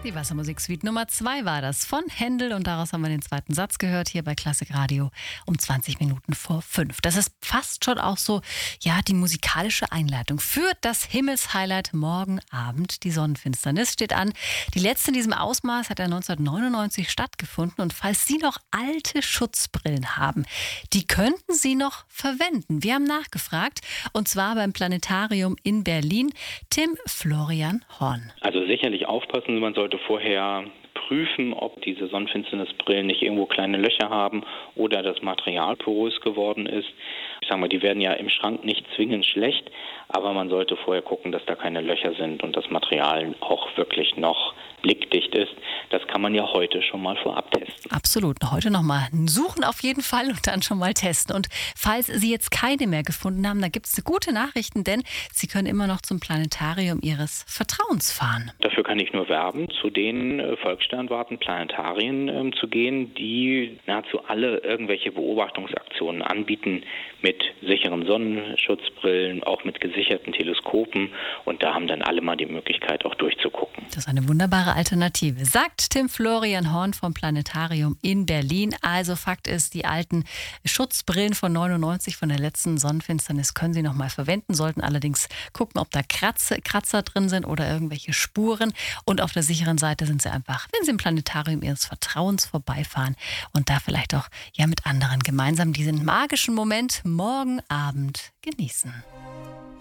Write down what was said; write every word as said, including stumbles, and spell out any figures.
Die Wassermusik-Suite Nummer zwei war das von Händel und daraus haben wir den zweiten Satz gehört hier bei Klassik Radio um zwanzig Minuten vor fünf. Das ist fast schon auch so, ja, die musikalische Einleitung für das Himmelshighlight morgen Abend. Die Sonnenfinsternis steht an. Die letzte in diesem Ausmaß hat ja neunzehnhundertneunundneunzig stattgefunden und falls Sie noch alte Schutzbrillen haben, die könnten Sie noch verwenden. Wir haben nachgefragt und zwar beim Planetarium in Berlin. Tim Florian Horn. Also sicherlich aufpassen, man sollte vorher prüfen, ob diese Sonnenfinsternisbrillen nicht irgendwo kleine Löcher haben oder das Material porös geworden ist. Ich sage mal, die werden ja im Schrank nicht zwingend schlecht, aber man sollte vorher gucken, dass da keine Löcher sind und das Material auch wirklich noch blickdicht ist. Das kann man ja heute schon mal vorab testen. Absolut. Heute nochmal suchen auf jeden Fall und dann schon mal testen. Und falls Sie jetzt keine mehr gefunden haben, da gibt es gute Nachrichten, denn Sie können immer noch zum Planetarium Ihres Vertrauens fahren. Dafür kann ich nur werben, zu den äh, Volkssternwarten Planetarien ähm, zu gehen, die nahezu alle irgendwelche Beobachtungsaktionen anbieten mit sicheren Sonnenschutzbrillen, auch mit gesicherten Teleskopen. Und da haben dann alle mal die Möglichkeit, auch durchzugucken. Das ist eine wunderbare Alternative, sagt Tim Florian Horn vom Planetarium in Berlin. Also Fakt ist, die alten Schutzbrillen von neunundneunzig von der letzten Sonnenfinsternis können Sie noch mal verwenden, sollten allerdings gucken, ob da Kratze, Kratzer drin sind oder irgendwelche Spuren. Und auf der sicheren Seite sind Sie einfach, wenn Sie im Planetarium Ihres Vertrauens vorbeifahren und da vielleicht auch ja mit anderen gemeinsam diesen magischen Moment morgen Abend genießen.